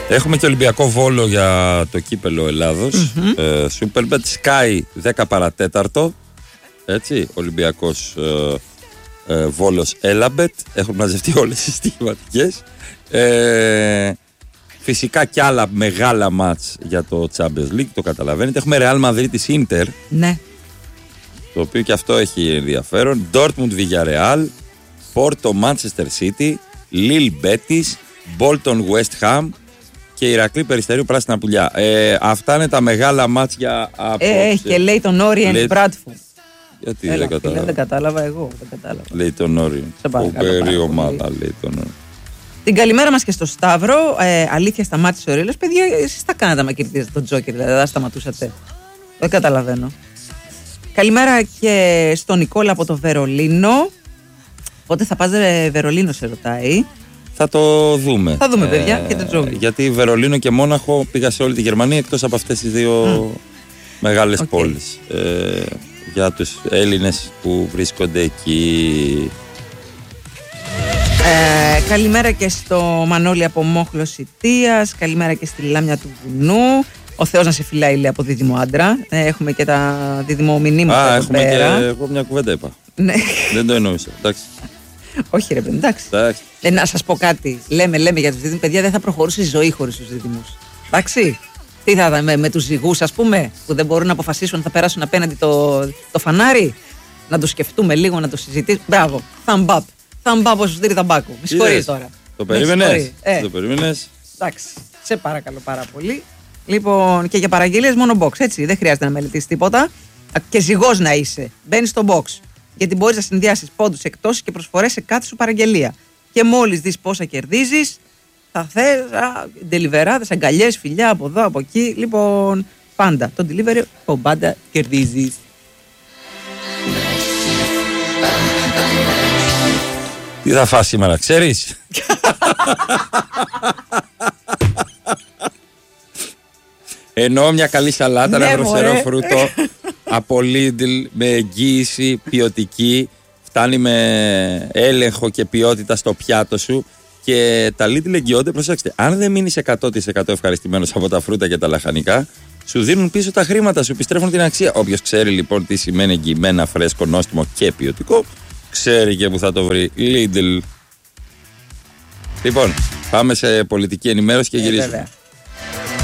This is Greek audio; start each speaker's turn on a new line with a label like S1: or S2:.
S1: Έχουμε και Ολυμπιακό Βόλο για το κύπελο Ελλάδος. Superbet Sky 10 παρατέταρτο. Έτσι, Ολυμπιακός Βόλος Έλαμπετ. Έχουν μαζευτεί όλες οι στοιχηματικές. Φυσικά κι άλλα μεγάλα μάτς για το Champions League, το καταλαβαίνετε. Έχουμε Real Madrid της Inter.
S2: Ναι.
S1: Το οποίο και αυτό έχει ενδιαφέρον. Dortmund Villarreal, Porto Manchester City, Lille Betis, Bolton West Ham και Ηρακλή Περιστερίου Πράσινα Πουλιά. Αυτά είναι τα μεγάλα μάτια από.
S2: Και λέει τον Orient Bradford.
S1: Γιατί δεν κατάλαβα.
S2: Δεν κατάλαβα εγώ. Δεν κατάλαβα.
S1: Λέει τον Orient. Φοβερή ομάδα λέει τον Orient.
S2: Την καλημέρα μας και στο Σταύρο. Αλήθεια, σταμάτησε ο Ρήλος. Παιδιά, εσείς τα κάνατε μα κερδίζετε τον Τζόκερ, δηλαδή δεν σταματούσατε. Δεν καταλαβαίνω. Καλημέρα και στον Νικόλα από το Βερολίνο. Πότε θα πας Βερολίνο, σε ρωτάει.
S1: Θα το δούμε.
S2: Θα δούμε, παιδιά, και το Τζόκερ.
S1: Γιατί Βερολίνο και Μόναχο πήγα σε όλη τη Γερμανία εκτός από αυτές τις δύο μεγάλες πόλεις. Για τους Έλληνες που βρίσκονται εκεί.
S2: Καλημέρα και στο Μανώλη από Μόχλος Ιτίας. Καλημέρα και στη Λάμια του Βουνού. Ο Θεός να σε φυλάει, λέει, από δίδυμο άντρα. Έχουμε και τα δίδυμο μηνύματα εδώ πέρα.
S1: Και εγώ μια κουβέντα είπα.
S2: Ναι.
S1: Δεν το εννοούσα. Εντάξει.
S2: Όχι ρε παιδί, εντάξει. Να σας πω κάτι. Λέμε για τους δίδυμους. Παιδιά, δεν θα προχωρούσε η ζωή χωρίς τους δίδυμους. Εντάξει. Τι θα δούμε με τους ζυγούς, ας πούμε, που δεν μπορούν να αποφασίσουν αν θα περάσουν απέναντι το φανάρι. Να το σκεφτούμε λίγο, να το συζητήσουμε. Μπράβο. Thumb up. Thumb up ως Σωτήρη Ταμπάκου. Με συγχωρείς τώρα.
S1: Το περίμενες. Το περίμενες.
S2: Εντάξει. Σε παρακαλώ πάρα πολύ. Λοιπόν, και για παραγγελίες μόνο box, έτσι. Δεν χρειάζεται να μελετήσεις τίποτα. Και ζυγός να είσαι. Μπαίνεις στο box. Γιατί μπορείς να συνδυάσεις πόντους, εκτόσεις και προσφορές σε κάθε σου παραγγελία. Και μόλις δεις πόσα κερδίζεις, θα θες ντελιβεράδες, αγκαλιές, φιλιά από εδώ, από εκεί. Λοιπόν, πάντα. Το delivery, πάντα κερδίζεις.
S1: Τι θα φας σήμερα, ξέρεις? Εννοώ μια καλή σαλάτα, ένα δροσερό φρούτο από Lidl με εγγύηση ποιοτική. Φτάνει με έλεγχο και ποιότητα στο πιάτο σου. Και τα Lidl εγγυώνται, προσέξτε, αν δεν μείνεις 100% ευχαριστημένος από τα φρούτα και τα λαχανικά, σου δίνουν πίσω τα χρήματα, σου επιστρέφουν την αξία. Όποιος ξέρει λοιπόν τι σημαίνει εγγυημένα, φρέσκο, νόστιμο και ποιοτικό, ξέρει και που θα το βρει. Lidl. Λοιπόν, πάμε σε πολιτική ενημέρωση και γυρίζουμε.